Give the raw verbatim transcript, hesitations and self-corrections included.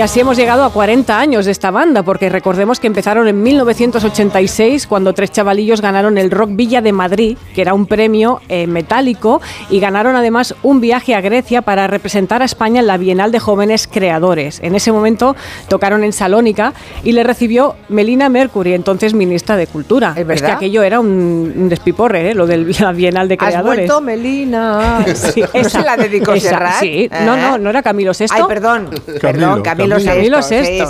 así hemos llegado a cuarenta años de esta banda, porque recordemos que empezaron en mil novecientos ochenta y seis, cuando tres chavalillos ganaron el Rock Villa de Madrid, que era un premio eh, metálico, y ganaron además un viaje a Grecia para representar a España en la Bienal de Jóvenes Creadores. En ese momento tocaron en Salónica y le recibió Melina Mercury, entonces ministra de Cultura. ¿Es verdad? Es que aquello era un, un despiporre, ¿eh? Lo de la Bienal de Creadores. ¿Has vuelto, Melina? Sí, ¿No se la dedicó esa, Serrat? Sí, ¿Eh? no, no, no era Camilo Sesto. Ay, perdón, Camilo, perdón, Camilo Camilo. Sesto. Camilo Sí, Sesto,